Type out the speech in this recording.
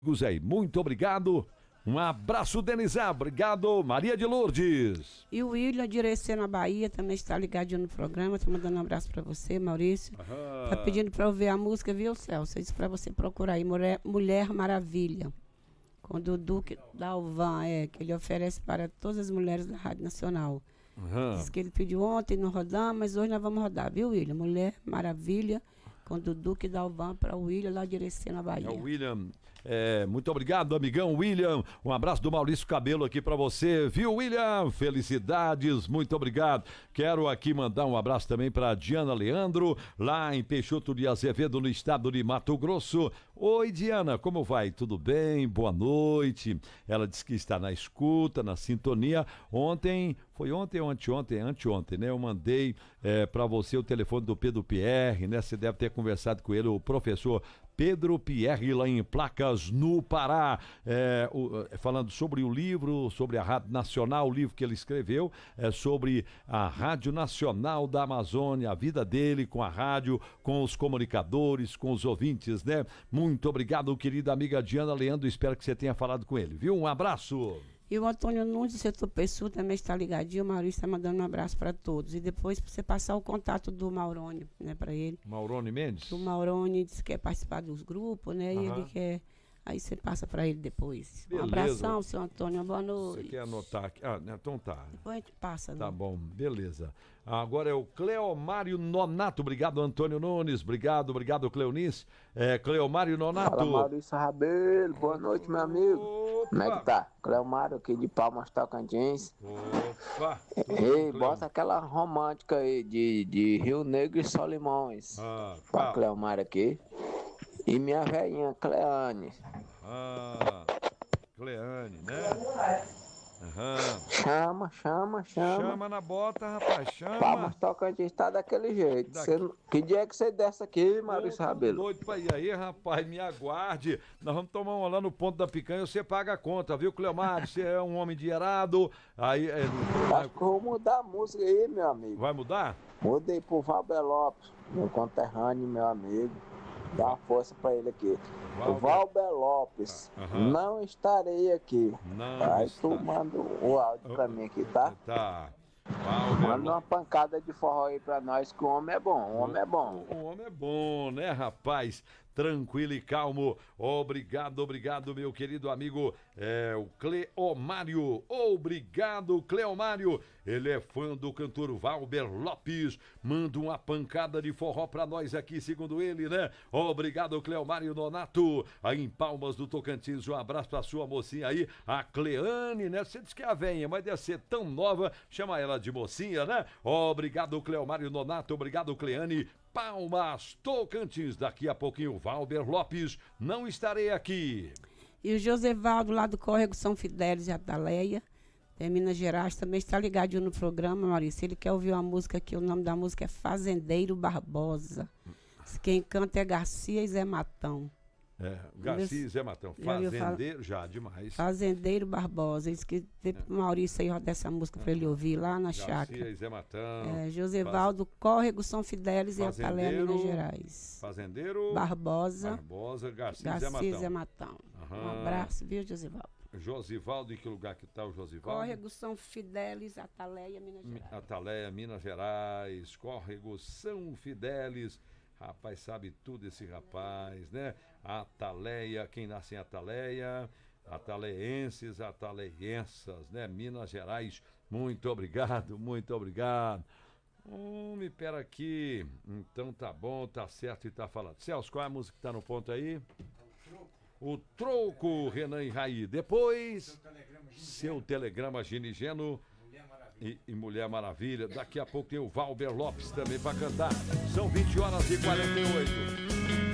Aí, muito obrigado. Um abraço, Denizá. Obrigado, Maria de Lourdes. E o William de Irecê, na Bahia, também está ligadinho no programa. Estou mandando um abraço para você, Maurício. Está pedindo para ouvir a música, viu, Celso? Eu disse para você procurar aí, Mulher Maravilha, com o Duque Dalvan, que ele oferece para todas as mulheres da Rádio Nacional. Diz que ele pediu ontem, não rodamos, mas hoje nós vamos rodar, viu, William? Mulher Maravilha, com o Duque Dalvan para o William lá de Irecê, na Bahia. É o William. Muito obrigado, amigão William. Um abraço do Maurício Cabelo aqui pra você, viu, William? Felicidades, muito obrigado. Quero aqui mandar um abraço também pra Diana Leandro, lá em Peixoto de Azevedo, no estado de Mato Grosso. Oi, Diana, como vai? Tudo bem? Boa noite. Ela disse que está na escuta, na sintonia. Foi ontem ou anteontem, né? Eu mandei pra você o telefone do Pedro Pierre, né? Você deve ter conversado com ele, o professor Pedro Pierre, lá em Placas, no Pará, falando sobre o livro, sobre a Rádio Nacional, o livro que ele escreveu, sobre a Rádio Nacional da Amazônia, a vida dele com a rádio, com os comunicadores, com os ouvintes, né? Muito obrigado, querida amiga Diana Leandro, espero que você tenha falado com ele, viu? Um abraço! E o Antônio Nunes, do setor Pessoa, também está ligadinho. O Maurício está mandando um abraço para todos. E depois, para você passar o contato do Maurone, né, para ele. Maurone Mendes? O Maurone disse que quer participar dos grupos, né? E ele quer. Aí você passa para ele depois. Beleza. Um abração, seu Antônio. Boa noite. Você quer anotar aqui? Então tá. Depois a gente passa, né? Tá bom, beleza. Agora é o Cleomário Nonato. Obrigado, Antônio Nunes. Obrigado, Cleonice. Cleomário Nonato. Fala, Maurício Rabelo. Boa noite, meu amigo. Opa. Como é que tá? Cleomário aqui de Palmas, Tocantins. Opa. Ei, bota aquela romântica aí de Rio Negro e Solimões. Pra Cleomário aqui. E minha velhinha, Cleane. Cleane, né? Chama. Chama na bota, rapaz, chama. Palmas Tocantins tá daquele jeito. Que dia é que você desce aqui, Maurício Rabelo? Doido pra ir aí, rapaz, me aguarde. Nós vamos tomar uma lá no ponto da picanha, você paga a conta, viu, Cleomário? Você é um homem dinheirado. Aí, Acho que eu vou mudar a música aí, meu amigo. Vai mudar? Mudei pro Valber Lopes, meu conterrâneo, meu amigo. Dá uma força pra ele aqui. O Valber Lopes, não estarei aqui. Aí tu manda o áudio pra mim aqui, tá? Tá. Manda uma pancada de forró aí pra nós, que o homem é bom, o homem é bom. O homem é bom, né, rapaz? Tranquilo e calmo. Obrigado, meu querido amigo, o Cleomário. Obrigado, Cleomário. Ele é fã do cantor Valber Lopes. Manda uma pancada de forró pra nós aqui, segundo ele, né? Obrigado, Cleomário Nonato. Aí em Palmas do Tocantins, um abraço pra sua mocinha aí, a Cleane, né? Você disse que é a venha, mas deve ser tão nova, chama ela de mocinha, né? Obrigado, Cleomário Nonato. Obrigado, Cleane. Palmas, Tocantins. Daqui a pouquinho, Valber Lopes. Não estarei aqui. E o Josevaldo, lá do Córrego São Fidélis de Ataleia, em Minas Gerais, também está ligadinho no programa, Maurício. Ele quer ouvir uma música aqui, o nome da música é Fazendeiro Barbosa. Quem canta é Garcia e Zé Matão. Garcia e Zé Matão. Fazendeiro, já, demais. Fazendeiro Barbosa. Diz que tem pro Maurício aí rodar essa música para ele ouvir lá na chácara. Garcia e Zé Matão. Josevaldo, Córrego São Fidélis e Ataleia, Minas Gerais. Fazendeiro Barbosa, Garcia e Zé Matão. Um abraço, viu, Josevaldo? Josivaldo, em que lugar que está o Josivaldo? Córrego São Fidélis, Ataleia, Minas Gerais. Ataleia, Minas Gerais. Córrego São Fidélis. Rapaz, sabe tudo esse rapaz, né? Ataleia, quem nasce em Ataleia, ataleienses, ataleienças, né? Minas Gerais, muito obrigado. Me pera aqui. Então tá bom, tá certo e tá falado. Celso, qual é a música que tá no ponto aí? O Troco, Renan e Raí. Depois, seu telegrama Ginigeno. E Mulher Maravilha. Daqui a pouco tem o Valber Lopes também para cantar. São 20h48.